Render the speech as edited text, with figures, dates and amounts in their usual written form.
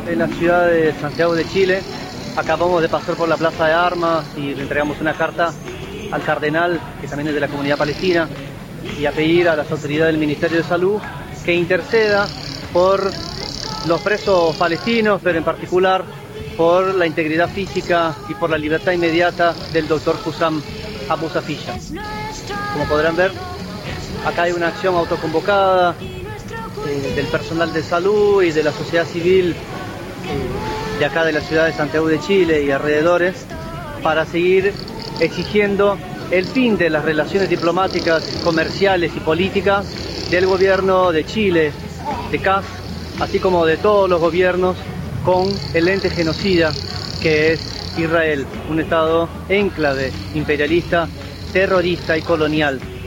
en la ciudad de Santiago de Chile. Acabamos de pasar por la Plaza de Armas y le entregamos una carta al cardenal, que también es de la comunidad palestina, y a pedir a las autoridades del Ministerio de Salud que interceda por los presos palestinos, pero en particular por la integridad física y por la libertad inmediata del doctor Hussam Abu Safiyya. Como podrán ver, acá hay una acción autoconvocada del personal de salud y de la sociedad civil de acá de la ciudad de Santiago de Chile y alrededores, para seguir exigiendo el fin de las relaciones diplomáticas, comerciales y políticas del gobierno de Chile, de CAS, así como de todos los gobiernos con el ente genocida que es Israel, un estado enclave imperialista, terrorista y colonial.